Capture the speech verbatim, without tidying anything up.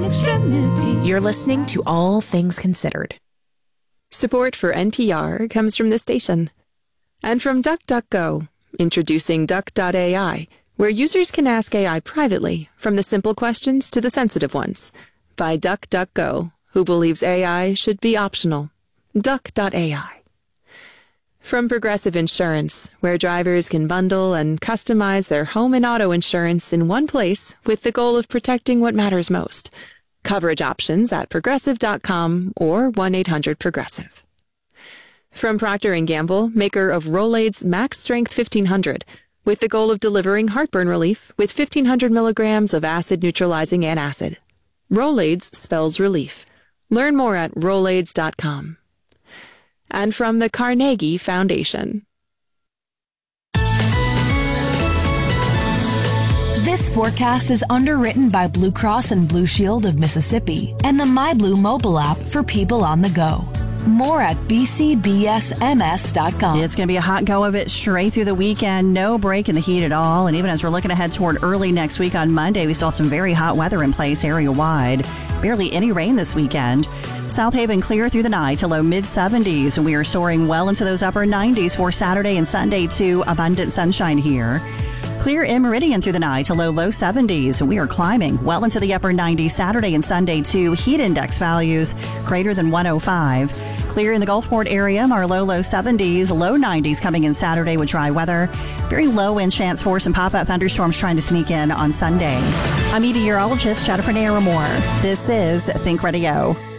in extremity. You're listening to All Things Considered. Support for N P R comes from this station. And from DuckDuckGo, introducing Duck dot A I, where users can ask A I privately, from the simple questions to the sensitive ones. By DuckDuckGo, who believes A I should be optional. Duck dot A I. From Progressive Insurance, where drivers can bundle and customize their home and auto insurance in one place with the goal of protecting what matters most. Coverage options at progressive dot com or one eight hundred progressive. From Procter and Gamble, maker of Rolaids Max Strength fifteen hundred, with the goal of delivering heartburn relief with fifteen hundred milligrams of acid-neutralizing antacid. Rolaids spells relief. Learn more at rolaids dot com. And from the Carnegie Foundation. This forecast is underwritten by Blue Cross and Blue Shield of Mississippi and the MyBlue mobile app for people on the go. More at b c b s m s dot com. It's going to be a hot go of it straight through the weekend. No break in the heat at all. And even as we're looking ahead toward early next week on Monday, we saw some very hot weather in place area-wide. Barely any rain this weekend. South Haven clear through the night to low mid seventies. And we are soaring well into those upper nineties for Saturday and Sunday too. Abundant sunshine here. Clear in Meridian through the night to low low seventies. We are climbing well into the upper nineties Saturday and Sunday too. Heat index values greater than one oh five. Clear in the Gulfport area, our low low seventies, low nineties coming in Saturday with dry weather. Very low wind chance for some pop-up thunderstorms trying to sneak in on Sunday. I'm meteorologist Jennifer Naramore. This is Think Radio.